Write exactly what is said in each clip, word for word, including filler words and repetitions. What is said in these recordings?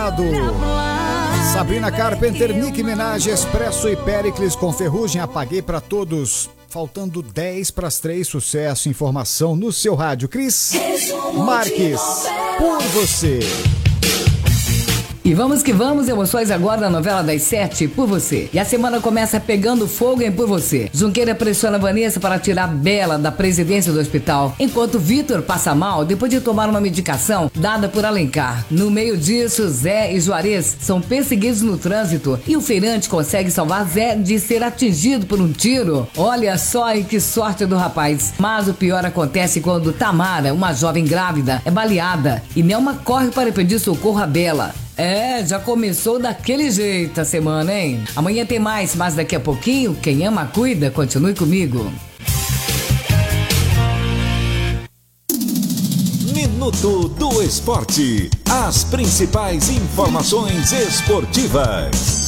Dourado. Sabrina Carpenter, Nicki Minaj, Expresso e Péricles com Ferrugem, Apaguei pra Todos. Faltando dez para as três, sucesso, informação no seu rádio. Cris Marques, por você. E vamos que vamos, emoções agora na novela das sete, Por Você. E a semana começa pegando fogo em Por Você. Junqueira pressiona Vanessa para tirar Bela da presidência do hospital, enquanto Vitor passa mal depois de tomar uma medicação dada por Alencar. No meio disso, Zé e Juarez são perseguidos no trânsito e o feirante consegue salvar Zé de ser atingido por um tiro. Olha só e que sorte do rapaz. Mas o pior acontece quando Tamara, uma jovem grávida, é baleada e Nelma corre para pedir socorro a Bela. É, já começou daquele jeito a semana, hein? Amanhã tem mais, mas daqui a pouquinho, quem ama cuida, continue comigo. Minuto do Esporte. As principais informações esportivas.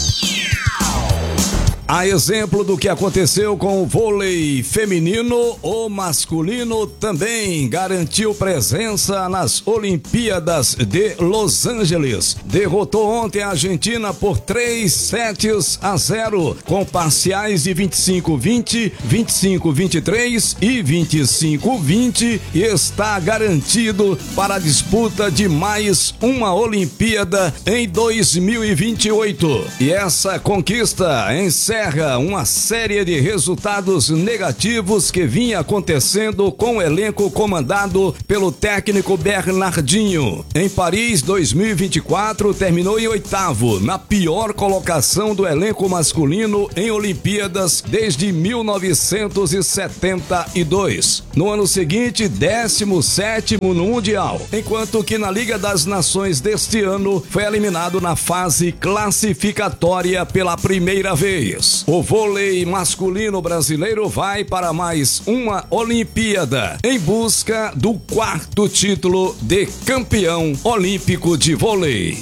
A exemplo do que aconteceu com o vôlei feminino, o masculino também garantiu presença nas Olimpíadas de Los Angeles. Derrotou ontem a Argentina por três sets a zero, com parciais de vinte e cinco a vinte, vinte e cinco a vinte e três e vinte e cinco a vinte e está garantido para a disputa de mais uma Olimpíada em dois mil e vinte e oito. E essa conquista encerra uma série de resultados negativos que vinha acontecendo com o elenco comandado pelo técnico Bernardinho. Em Paris dois mil e vinte e quatro terminou em oitavo, na pior colocação do elenco masculino em Olimpíadas desde mil novecentos e setenta e dois. No ano seguinte, décimo sétimo no Mundial, enquanto que na Liga das Nações deste ano foi eliminado na fase classificatória pela primeira vez. O vôlei masculino brasileiro vai para mais uma Olimpíada em busca do quarto título de campeão olímpico de vôlei.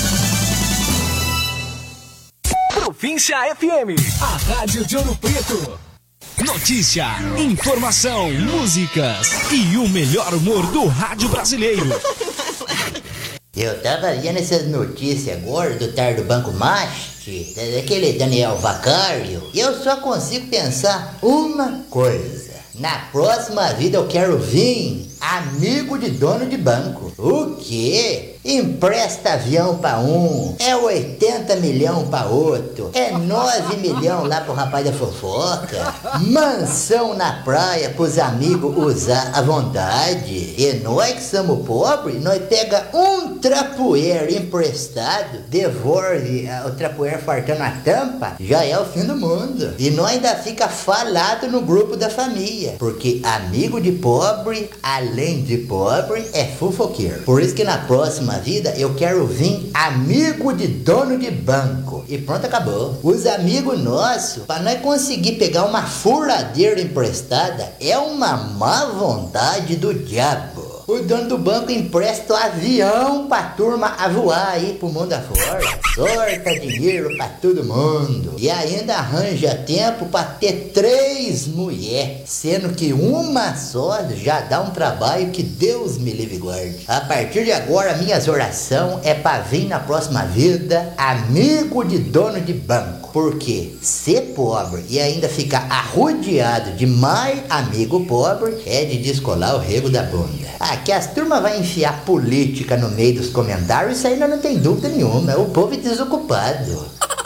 Província F M, a rádio de Ouro Preto. Notícia, informação, músicas e o melhor humor do rádio brasileiro. Eu tava vendo essas notícias agora do tar do Banco Mast, daquele Daniel Vacário, e eu só consigo pensar uma coisa. Na próxima vida eu quero vir amigo de dono de banco. O quê? Empresta avião pra um, é oitenta milhão pra outro, é nove milhão lá pro rapaz da fofoca, mansão na praia pros amigos usar à vontade. E nós que somos pobres, nós pega um trapoeiro emprestado, devolve uh, o trapoeiro fartando a tampa, já é o fim do mundo. E nós ainda fica falado no grupo da família, porque amigo de pobre, além de pobre, é fofoqueiro. Por isso que na próxima vida eu quero vir amigo de dono de banco. E pronto, acabou. Os amigos nossos, para nós conseguir pegar uma furadeira emprestada, é uma má vontade do diabo. O dono do banco empresta o avião pra turma a voar aí pro mundo afora. Sorta dinheiro pra todo mundo. E ainda arranja tempo pra ter três mulheres, sendo que uma só já dá um trabalho que Deus me livre e guarde. A partir de agora, minhas orações é pra vir na próxima vida amigo de dono de banco. Porque ser pobre e ainda ficar arrodeado de mais amigo pobre é de descolar o rego da bunda. Ah, que as turmas vão enfiar política no meio dos comentários, isso ainda não tem dúvida nenhuma. O povo é desocupado.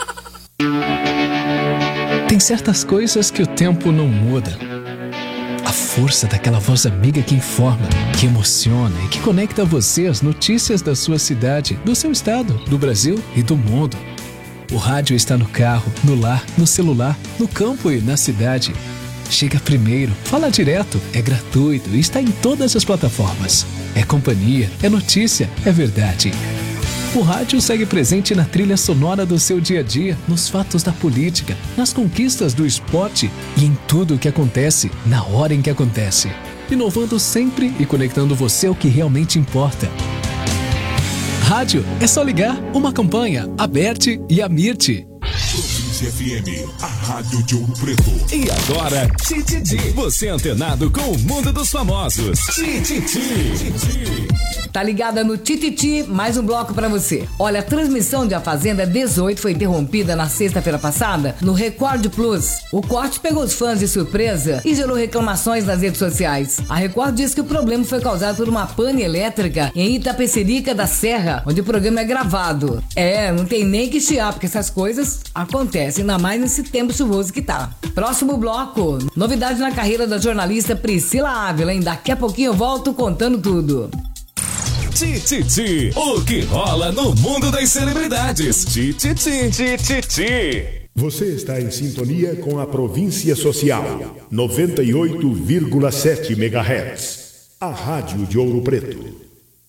Tem certas coisas que o tempo não muda. A força daquela voz amiga que informa, que emociona e que conecta você às notícias da sua cidade, do seu estado, do Brasil e do mundo. O rádio está no carro, no lar, no celular, no campo e na cidade. Chega primeiro, fala direto, é gratuito e está em todas as plataformas. É companhia, é notícia, é verdade. O rádio segue presente na trilha sonora do seu dia a dia, nos fatos da política, nas conquistas do esporte e em tudo o que acontece, na hora em que acontece. Inovando sempre e conectando você ao que realmente importa. Rádio, é só ligar, uma campanha, Aberte e Amirte. Província F M, a rádio de Ouro Preto. E agora, Tititi, você antenado com o mundo dos famosos. Tititi. Tá ligada no Tititi, mais um bloco pra você. Olha, a transmissão de A Fazenda dezoito foi interrompida na sexta-feira passada no Record Plus. O corte pegou os fãs de surpresa e gerou reclamações nas redes sociais. A Record diz que o problema foi causado por uma pane elétrica em Itapecerica da Serra, onde o programa é gravado. É, não tem nem que chiar, porque essas coisas acontecem, ainda mais nesse tempo chuvoso que tá. Próximo bloco, novidade na carreira da jornalista Priscila Ávila, hein? Daqui a pouquinho eu volto contando tudo. Tititi, o que rola no mundo das celebridades. Tititi, Tititi. Você está em sintonia com a Província Social, noventa e oito vírgula sete megahertz. A Rádio de Ouro Preto.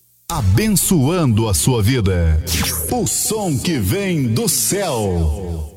Abençoando a sua vida. O som que vem do céu.